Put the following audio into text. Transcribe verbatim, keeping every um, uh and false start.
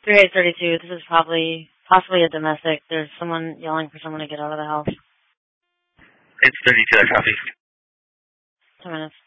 three eight thirty-two, this is probably, possibly a domestic. There's someone yelling for someone to get out of the house. It's thirty-two, I copy. Two minutes.